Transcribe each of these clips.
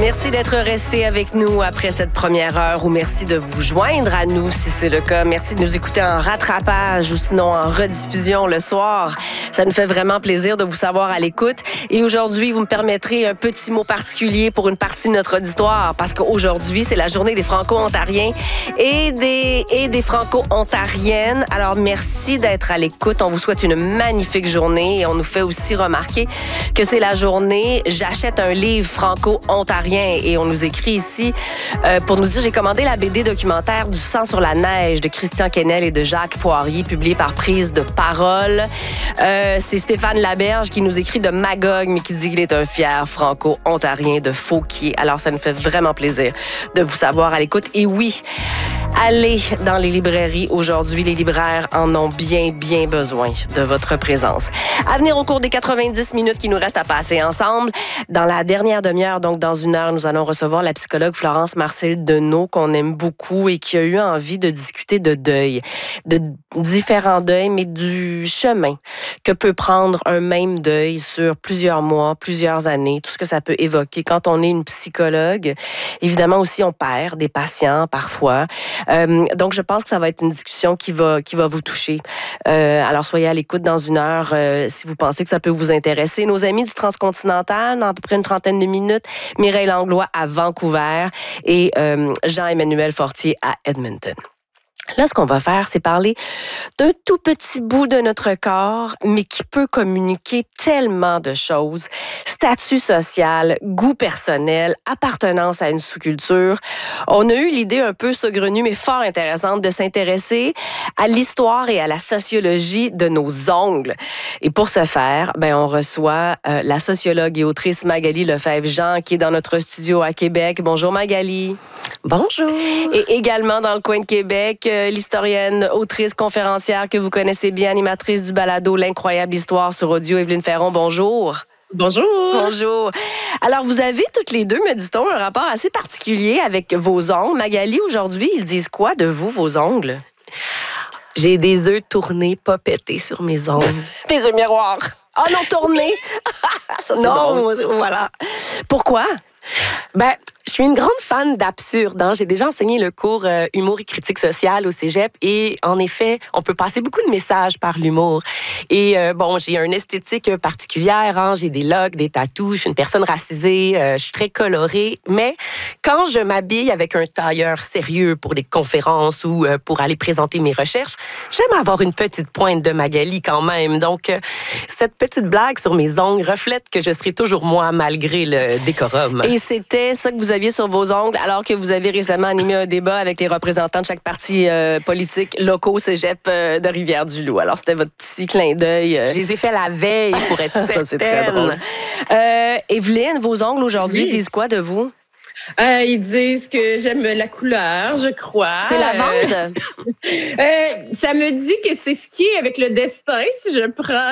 Merci d'être resté avec nous après cette première heure ou merci de vous joindre à nous si c'est le cas. Merci de nous écouter en rattrapage ou sinon en rediffusion le soir. Ça nous fait vraiment plaisir de vous savoir à l'écoute. Et aujourd'hui, vous me permettrez un petit mot particulier pour une partie de notre auditoire parce qu'aujourd'hui, c'est la journée des Franco-Ontariens et des Franco-Ontariennes. Alors, merci d'être à l'écoute. On vous souhaite une magnifique journée et on nous fait aussi remarquer que c'est la journée « J'achète un livre franco-ontarien » et on nous écrit ici pour nous dire « J'ai commandé la BD documentaire Du sang sur la neige de Christian Quesnel et de Jacques Poirier, publié par Prise de parole. » C'est Stéphane Laberge qui nous écrit de Magog, mais qui dit qu'il est un fier franco-ontarien de Fauquier. Alors, ça nous fait vraiment plaisir de vous savoir à l'écoute. Et oui, allez dans les librairies aujourd'hui. Les libraires en ont bien besoin de votre présence. À venir au cours des 90 minutes qui nous restent à passer ensemble. Dans la dernière demi-heure, donc dans une heure, nous allons recevoir la psychologue Florence Marcel-Deneau, qu'on aime beaucoup et qui a eu envie de discuter de deuil, de différents deuils, mais du chemin que peut prendre un même deuil sur plusieurs mois, plusieurs années, tout ce que ça peut évoquer. Quand on est une psychologue, évidemment aussi, on perd des patients parfois. Donc, je pense que ça va être une discussion qui va vous toucher. Alors, soyez à l'écoute dans une heure si vous pensez que ça peut vous intéresser. Nos amis du Transcontinental, dans à peu près une trentaine de minutes, Mireille Langlois à Vancouver et Jean-Emmanuel Fortier à Edmonton. Là, ce qu'on va faire, c'est parler d'un tout petit bout de notre corps, mais qui peut communiquer tellement de choses. Statut social, goût personnel, appartenance à une sous-culture. On a eu l'idée un peu saugrenue, mais fort intéressante, de s'intéresser à l'histoire et à la sociologie de nos ongles. Et pour ce faire, on reçoit la sociologue et autrice Magali Lefebvre-Jean, qui est dans notre studio à Québec. Bonjour Magali. Bonjour. Et également dans le coin de Québec, l'historienne, autrice, conférencière que vous connaissez bien, animatrice du balado L'incroyable histoire sur audio, Evelyne Ferron. Bonjour. Bonjour. Bonjour. Alors, vous avez toutes les deux, me dit-on, un rapport assez particulier avec vos ongles. Magali, aujourd'hui, ils disent quoi de vous, vos ongles? J'ai des œufs tournés, pas pétés sur mes ongles. Des œufs miroirs. Oh non, tournés. Ça, c'est non, drôle. Voilà. Pourquoi? Je suis une grande fan d'absurde. J'ai déjà enseigné le cours humour et critique sociale au cégep et en effet, on peut passer beaucoup de messages par l'humour. Et j'ai une esthétique particulière. J'ai des locks, des tatous, je suis une personne racisée, je suis très colorée. Mais quand je m'habille avec un tailleur sérieux pour des conférences ou pour aller présenter mes recherches, j'aime avoir une petite pointe de Magali quand même. Donc, cette petite blague sur mes ongles reflète que je serai toujours moi malgré le décorum. Et c'était ça que vous aviez sur vos ongles, alors que vous avez récemment animé un débat avec les représentants de chaque parti politique locaux cégep de Rivière-du-Loup. Alors, c'était votre petit clin d'œil. Je les ai fait la veille pour être certaine. Ça, c'est très drôle. Evelyne, vos ongles aujourd'hui disent quoi de vous? Ils disent que j'aime la couleur, je crois. C'est lavande? Ça me dit que c'est ce qui est avec le destin, si je prends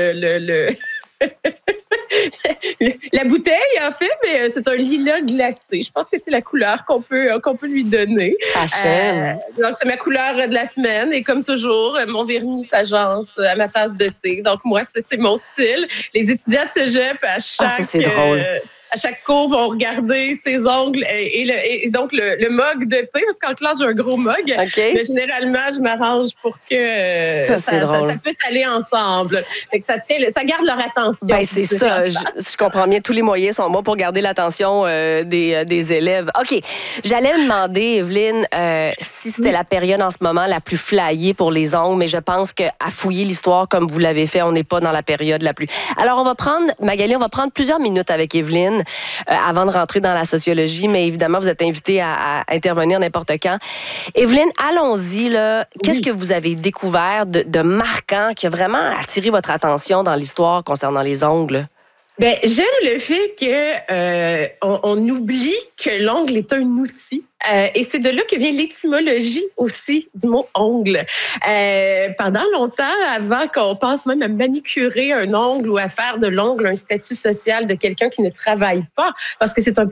la bouteille, en fait, mais c'est un lilas glacé. Je pense que c'est la couleur qu'on peut lui donner. Fashion. Donc, c'est ma couleur de la semaine. Et comme toujours, mon vernis s'agence à ma tasse de thé. Donc, moi, c'est mon style. Les étudiants de cégep, ça, c'est drôle. À chaque cours, vont regarder ses ongles et donc le mug de thé, parce qu'en classe, j'ai un gros mug. Okay. Mais généralement, je m'arrange pour que ça puisse aller ensemble. Fait que ça garde leur attention. C'est ça. Je comprends bien. Tous les moyens sont bons pour garder l'attention des élèves. OK. J'allais me demander, Evelyne, si c'était la période en ce moment la plus flyée pour les ongles, mais je pense qu'à fouiller l'histoire comme vous l'avez fait, on n'est pas dans la période la plus... Alors, Magali, on va prendre plusieurs minutes avec Evelyne avant de rentrer dans la sociologie, mais évidemment, vous êtes invitée à intervenir n'importe quand. Evelyne, allons-y. Là. Qu'est-ce que vous avez découvert de marquant qui a vraiment attiré votre attention dans l'histoire concernant les ongles? J'aime le fait qu'on oublie que l'ongle est un outil. Et c'est de là que vient l'étymologie aussi du mot ongle. Pendant longtemps, avant qu'on pense même à manicurer un ongle ou à faire de l'ongle un statut social de quelqu'un qui ne travaille pas, parce que c'est un